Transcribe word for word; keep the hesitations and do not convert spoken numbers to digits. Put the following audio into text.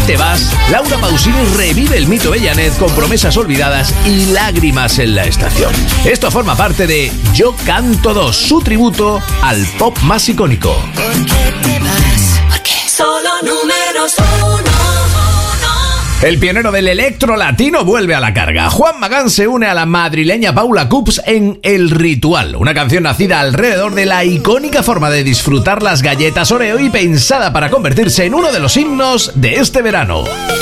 te vas, Laura Pausini revive el mito Bellanet con promesas olvidadas y lágrimas en la estación. Esto forma parte de Yo Canto dos, su tributo al pop más icónico. ¿Por qué te vas? Porque solo números uno. El pionero del electro latino vuelve a la carga. Juan Magán se une a la madrileña Paula Cups en El Ritual, una canción nacida alrededor de la icónica forma de disfrutar las galletas Oreo y pensada para convertirse en uno de los himnos de este verano.